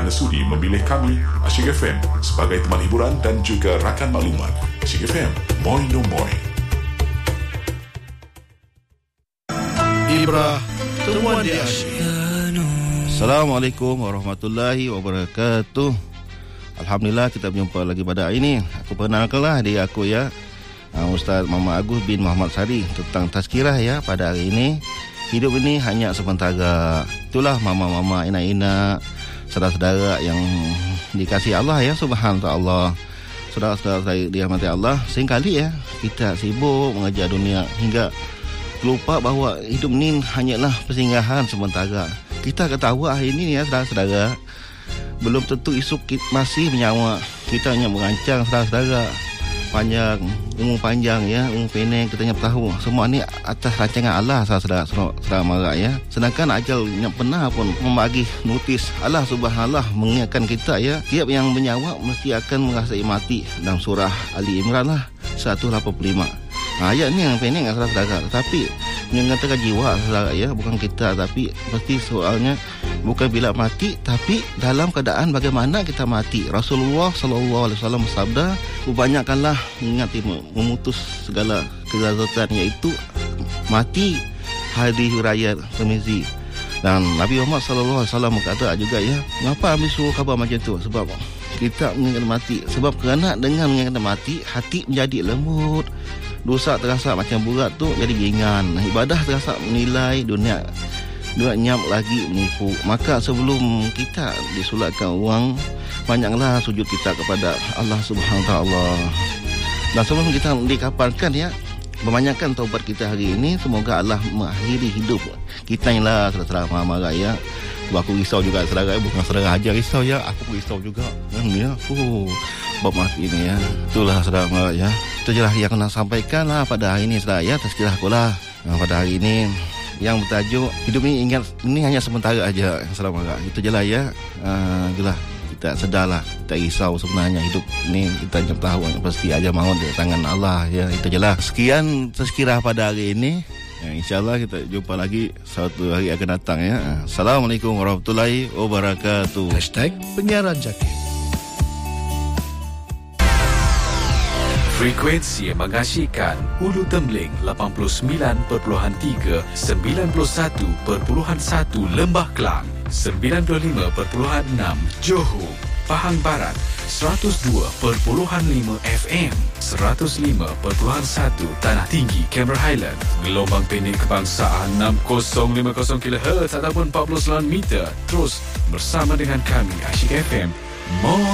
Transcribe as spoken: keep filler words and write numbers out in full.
kerana sudi memilih kami, Asyik F M, sebagai teman hiburan dan juga rakan maklumat. Asyik F M, moi no moi. Ibrah Temuan di Asyik. Assalamualaikum warahmatullahi wabarakatuh. Alhamdulillah kita berjumpa lagi pada hari ini. Aku perkenalkanlah diri aku ya, Ustaz Muhammad Agus bin Muhammad Sari, tentang tazkirah ya pada hari ini. Hidup ini hanya sementara. Itulah mama-mama, ina-ina, saudara-saudara yang dikasihi Allah ya, subhanahu wa ta'ala. Saudara-saudara saya dirahmati Allah, seringkali ya kita sibuk mengejar dunia hingga lupa bahawa hidup ini hanyalah persinggahan sementara. Kita ketahui hari ini ya saudara-saudara, belum tentu esok kita masih bernyawa. Kita hanya merancang saudara-saudara, panjang, umur panjang ya, umur pendek, kita hanya tahu semua ni atas rancangan Allah saudara-saudara, saudara mara ya. Sedangkan ajal yang pernah pun membagi notis Allah subhanallah mengingatkan kita ya, tiap yang bernyawa mesti akan merasai mati. Dalam surah Ali Imran lah seratus lapan puluh lima. Ha, ayat ni yang pendek saudara-saudara, tapi mengatakan jiwa saudara ya, bukan kita. Tapi pasti soalnya bukan bila mati, tapi dalam keadaan bagaimana kita mati. Rasulullah sallallahu alaihi wasallam bersabda, "Banyakkanlah mengingat memutus segala kelezatan, iaitu mati hari raya Tirmizi." Dan Nabi Muhammad sallallahu alaihi wasallam berkata juga ya, mengapa Nabi suruh khabar macam tu? Sebab kita mengingat mati. Sebab kerana dengan mengingat mati, hati menjadi lembut, dosa terasa macam berat tu jadi ringan, ibadah terasa menilai, dunia dunia nyam lagi menipu. Maka sebelum kita disulatkan uang, banyaklah sujud kita kepada Allah Subhanahu Wa Taala. Dan sebelum kita dikapankan ya, banyakkan taubat kita hari ini. Semoga Allah mengakhiri hidup kita yang lah saudara mama ya. Sebab aku risau juga saudara, bukan saudara aja risau ya, aku risau juga kan ya. Oh, bab mati ini ya. Itulah saudara mara ya. Itu je lah yang nak sampaikan lah pada hari ini saudara ya. Tazkirah aku lah nah, pada hari ini yang bertajuk hidup ini ingat ini hanya sementara aja. Assalamualaikum. Itu je lah ya. Uh, itulah kita sedarlah, kita risau sebenarnya hidup ni kita jangan tahu yang pasti aja maut di tangan Allah ya. Itu je lah. Sekian tazkirah pada hari ini. Ya, InsyaAllah kita jumpa lagi satu hari akan datang ya. Assalamualaikum warahmatullahi wabarakatuh. Hashtag Penyiaran Jati. Frekuensi yang mengasyikkan Hulu Tembeling lapan puluh sembilan perpuluhan tiga, sembilan puluh satu perpuluhan satu Lembah Kelang, sembilan puluh lima perpuluhan enam Johor, Pahang Barat, seratus dua perpuluhan lima F M, seratus lima perpuluhan satu Tanah Tinggi, Cameron Highland, gelombang pendek kebangsaan enam kosong lima kosong kilohertz ataupun empat puluh sembilan meter. Terus bersama dengan kami Asyik F M. Mo